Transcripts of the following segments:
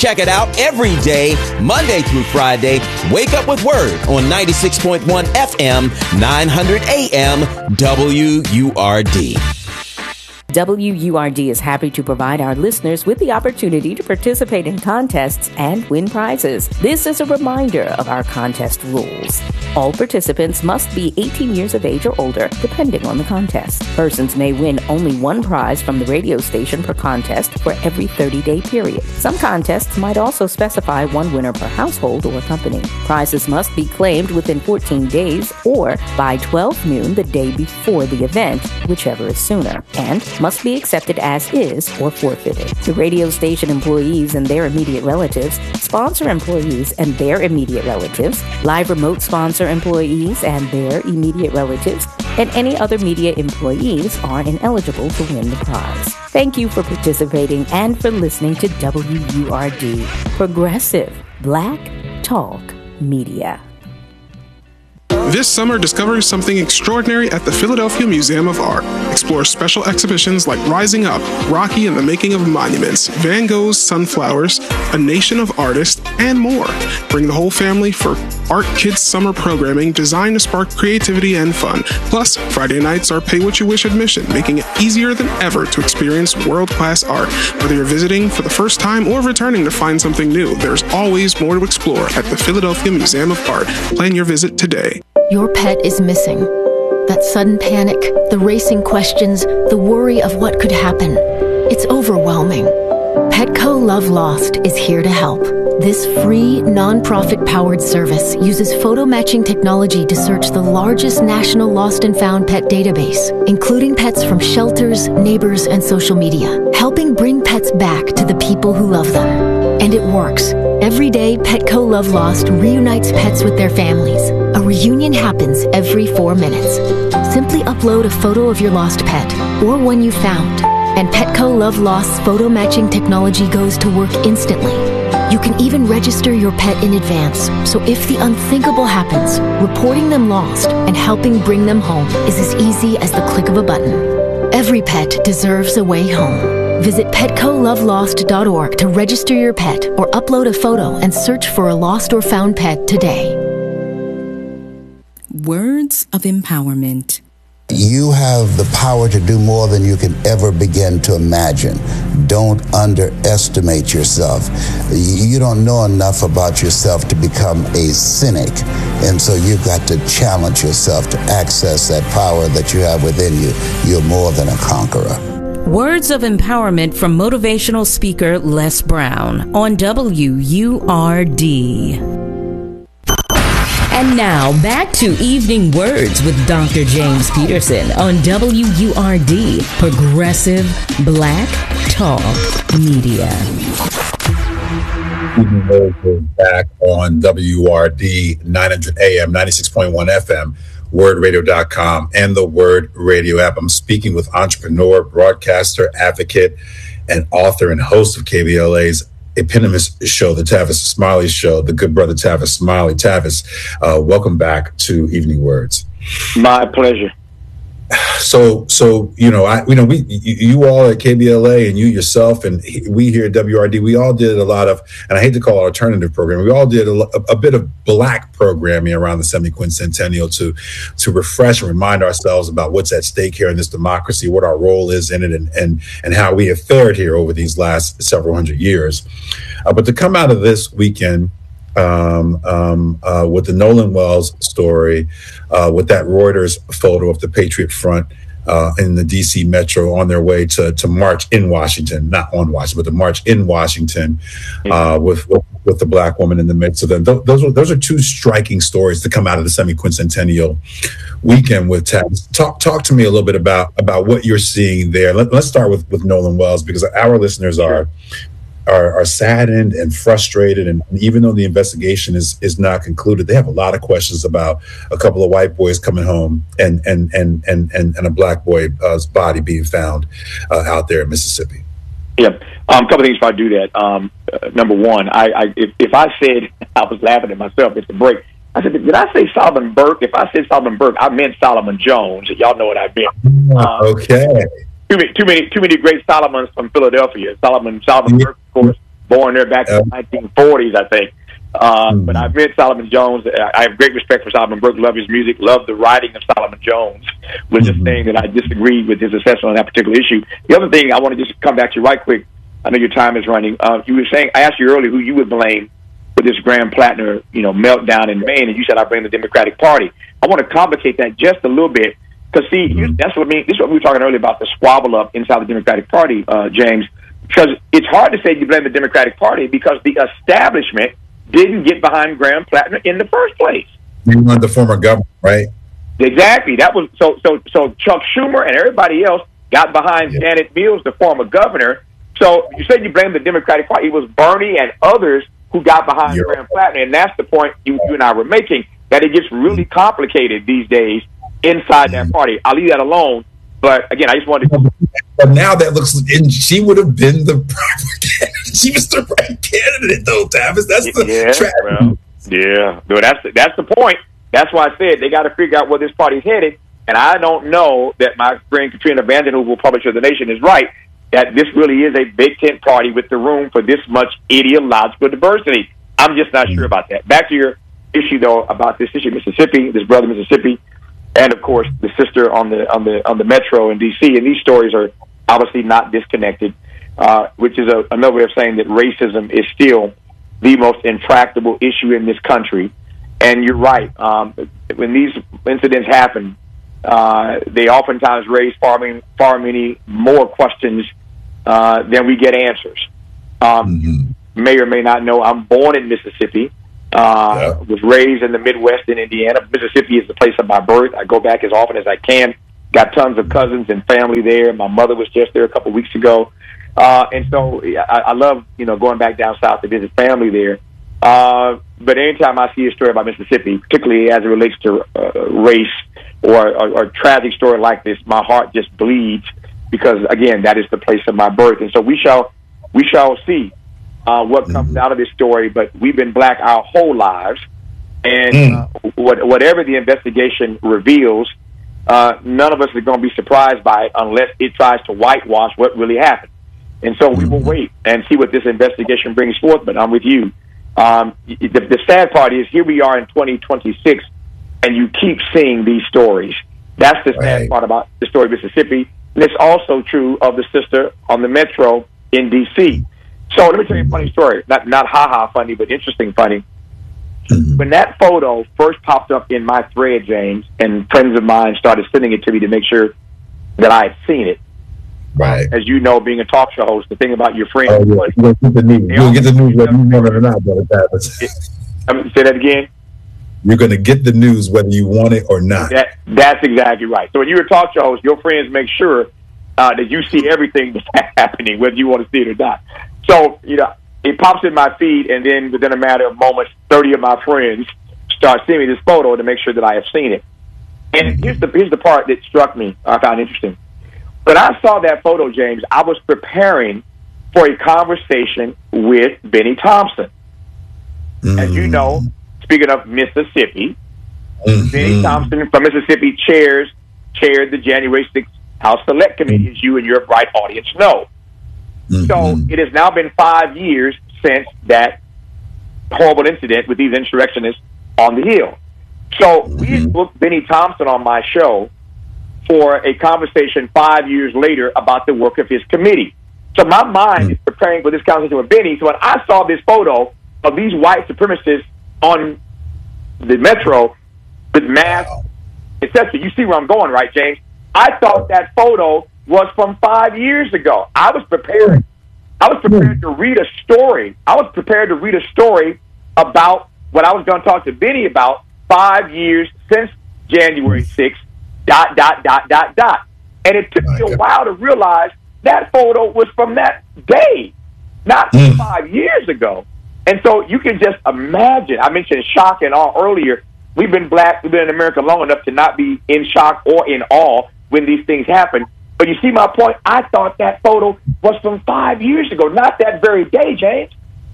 Check it out every day, Monday through Friday. Wake up with Word on 96.1 FM, 900 AM, WURD. WURD is happy to provide our listeners with the opportunity to participate in contests and win prizes. This is a reminder of our contest rules. All participants must be 18 years of age or older, depending on the contest. Persons may win only one prize from the radio station per contest for every 30-day period. Some contests might also specify one winner per household or company. Prizes must be claimed within 14 days or by 12 noon the day before the event, whichever is sooner, and must be accepted as is or forfeited. The radio station employees and their immediate relatives, sponsor employees and their immediate relatives, live remote sponsor employees and their immediate relatives, and any other media employees are ineligible to win the prize. Thank you for participating and for listening to WURD, Progressive Black Talk Media. This summer, discover something extraordinary at the Philadelphia Museum of Art. Explore special exhibitions like Rising Up, Rocky and the Making of Monuments, Van Gogh's Sunflowers, A Nation of Artists, and more. Bring the whole family for Art Kids summer programming designed to spark creativity and fun. Plus, Friday nights are pay-what-you-wish admission, making it easier than ever to experience world-class art. Whether you're visiting for the first time or returning to find something new, there's always more to explore at the Philadelphia Museum of Art. Plan your visit today. Your pet is missing. That sudden panic, the racing questions, the worry of what could happen. It's overwhelming. Petco Love Lost is here to help. This free, non-profit-powered service uses photo matching technology to search the largest national lost and found pet database, including pets from shelters, neighbors, and social media, helping bring pets back to the people who love them. And it works. Every day, Petco Love Lost reunites pets with their families. A reunion happens every 4 minutes. Simply upload a photo of your lost pet or one you found, and Petco Love Lost's photo matching technology goes to work instantly. You can even register your pet in advance, so if the unthinkable happens, reporting them lost and helping bring them home is as easy as the click of a button. Every pet deserves a way home. Visit PetcoLoveLost.org to register your pet or upload a photo and search for a lost or found pet today. Words of empowerment. You have the power to do more than you can ever begin to imagine. Don't underestimate yourself. You don't know enough about yourself to become a cynic. And so you've got to challenge yourself to access that power that you have within you. You're more than a conqueror. Words of empowerment from motivational speaker Les Brown on WURD. And now, back to Evening Words with Dr. James Peterson on WURD, Progressive Black Talk Media. Evening Words is back on WURD, 900 AM, 96.1 FM, wordradio.com, and the Word Radio app. I'm speaking with entrepreneur, broadcaster, advocate, and author and host of KBLA's eponymous show, the Tavis Smiley Show, the good brother Tavis Smiley. Tavis, welcome back to Evening Words. My pleasure. So you all at KBLA and you yourself and we here at WRD, we all did a lot of, and I hate to call it alternative programming, we all did a bit of black programming around the semi-quincentennial to refresh and remind ourselves about what's at stake here in this democracy, what our role is in it, and how we have fared here over these last several hundred years. But to come out of this weekend with the Nolan Wells story, with that Reuters photo of the Patriot Front in the DC Metro on their way to march in Washington, not on Washington, but to march in Washington with the black woman in the midst of them. Those are two striking stories to come out of the semi-quincentennial weekend with Tavis. Talk to me a little bit about what you're seeing there. Let's start with Nolan Wells, because our listeners are saddened and frustrated, and even though the investigation is not concluded, they have a lot of questions about a couple of white boys coming home and a black boy's body being found out there in Mississippi. Yeah, a couple of things before I do that. Number one, if I said, I was laughing at myself at the break. I said, did I say Solomon Burke? If I said Solomon Burke, I meant Solomon Jones. Y'all know what I meant. Okay. Too many great Solomons from Philadelphia. Solomon Burke, of course, born there back in the 1940s, I think. But I've met Solomon Jones. I have great respect for Solomon Burke. Love his music. Love the writing of Solomon Jones. Was just saying that I disagreed with his assessment on that particular issue. The other thing I want to just come back to right quick. I know your time is running. You were saying, I asked you earlier who you would blame for this Graham Plattner, meltdown in Maine, and you said I blame the Democratic Party. I want to complicate that just a little bit because that's what I mean. This is what we were talking earlier about the squabble up inside the Democratic Party, James. Because it's hard to say you blame the Democratic Party because the establishment didn't get behind Graham Plattner in the first place. You want the former governor, right? Exactly. That was so Chuck Schumer and everybody else got behind Janet Mills, the former governor. So you said you blame the Democratic Party. It was Bernie and others who got behind Graham Plattner, and that's the point you and I were making, that it gets really complicated these days inside that party. I'll leave that alone. But again, I just wanted to. But now that looks, and she would have been the candidate. She was the right candidate, though, Tavis. That's the tragedy. No, that's the point. That's why I said they got to figure out where this party's headed. And I don't know that my friend Katrina Vanden Heuvel, publisher of The Nation, is right, that this really is a big tent party with the room for this much ideological diversity. I'm just not sure about that. Back to your issue, though, about this issue, Mississippi, this brother Mississippi, and of course the sister on the Metro in D.C. And these stories are obviously not disconnected, which is another way of saying that racism is still the most intractable issue in this country. And you're right. When these incidents happen, they oftentimes raise far many more questions than we get answers. May or may not know, I'm born in Mississippi. Was raised in the Midwest in Indiana. Mississippi is the place of my birth. I go back as often as I can. Got tons of cousins and family there. My mother was just there a couple weeks ago. And so I love, going back down south to visit family there. But anytime I see a story about Mississippi, particularly as it relates to race or a tragic story like this, my heart just bleeds because, again, that is the place of my birth. And so we shall see what comes out of this story. But we've been black our whole lives. And whatever the investigation reveals, none of us are going to be surprised by it unless it tries to whitewash what really happened. And so we will wait and see what this investigation brings forth. But I'm with you. The sad part is here we are in 2026, and you keep seeing these stories. That's the sad part about the story of Mississippi. And it's also true of the sister on the Metro in D.C. So let me tell you a funny story. Not ha-ha funny, but interesting funny. When that photo first popped up in my thread, James, and friends of mine started sending it to me to make sure that I had seen it. Right. As you know, being a talk show host, the thing about your friends. You'll get the news whether you want it or not, brother Tavis. Say that again? You're going to get the news whether you want it or not. That's exactly right. So when you're a talk show host, your friends make sure that you see everything that's happening, whether you want to see it or not. So, it pops in my feed, and then within a matter of moments, 30 of my friends start sending me this photo to make sure that I have seen it. And here's the part that struck me, I found interesting. When I saw that photo, James, I was preparing for a conversation with Benny Thompson. As you know, speaking of Mississippi, Benny Thompson from Mississippi chaired the January 6th House Select Committee, as you and your bright audience know. So it has now been 5 years since that horrible incident with these insurrectionists on the Hill. So we had booked Benny Thompson on my show for a conversation 5 years later about the work of his committee. So my mind is preparing for this conversation with Benny. So when I saw this photo of these white supremacists on the Metro with masks, etc., you see where I'm going, right, James? I thought that photo was from 5 years ago. I was prepared to read a story. I was prepared to read a story about what I was going to talk to Benny about 5 years since January 6th, ... And it took me a while to realize that photo was from that day, not 5 years ago. And so you can just imagine, I mentioned shock and awe earlier. We've been in America long enough to not be in shock or in awe when these things happen. But you see my point? I thought that photo was from 5 years ago, not that very day, James.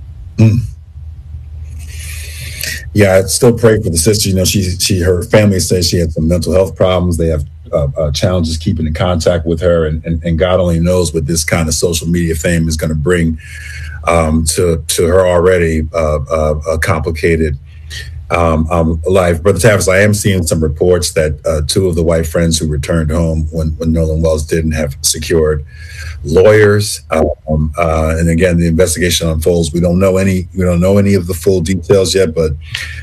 Yeah, I still pray for the sister. Her family says she had some mental health problems. They have challenges keeping in contact with her, and God only knows what this kind of social media fame is going to bring to her already complicated life. Brother Tavis, I am seeing some reports that two of the white friends who returned home when Nolan Wells didn't have secured lawyers. And again, the investigation unfolds. We don't know any of the full details yet, but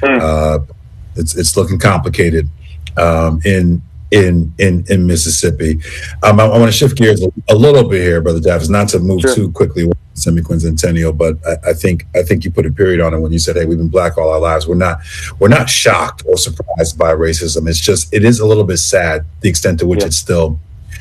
it's looking complicated in Mississippi. I want to shift gears a little bit here, Brother Tavis, not to move too quickly with the semi-quincentennial, but I think you put a period on it when you said, "Hey, we've been black all our lives." We're not shocked or surprised by racism. It is a little bit sad the extent to which it still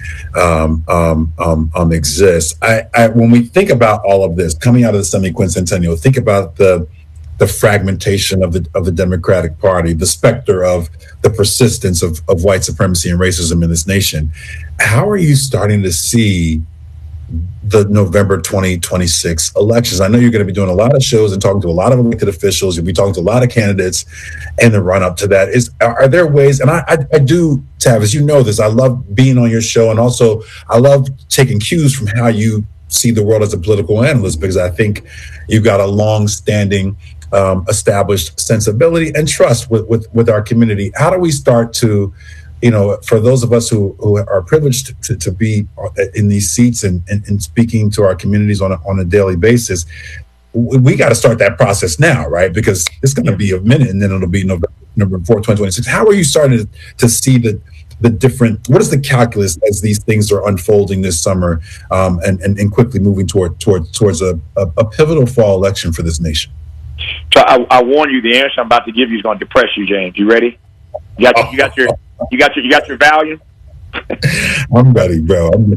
exists. When we think about all of this coming out of the semi-quincentennial, think about the fragmentation of the Democratic Party, the specter of the persistence of white supremacy and racism in this nation. How are you starting to see the November 2026 elections? I know you're going to be doing a lot of shows and talking to a lot of elected officials. You'll be talking to a lot of candidates in the run up to that. Are there ways, and I do, Tavis, you know this, I love being on your show, and also I love taking cues from how you see the world as a political analyst, because I think you've got a long-standing established sensibility and trust with our community. How do we start to, for those of us who are privileged to be in these seats and speaking to our communities on a daily basis, we got to start that process now, right? Because it's going to be a minute and then it'll be November 4th, 2026. How are you starting to see the different, what is the calculus as these things are unfolding this summer and quickly moving towards a pivotal fall election for this nation? So I warn you, the answer I'm about to give you is going to depress you, James. You ready? You got your Valium? I'm ready, bro.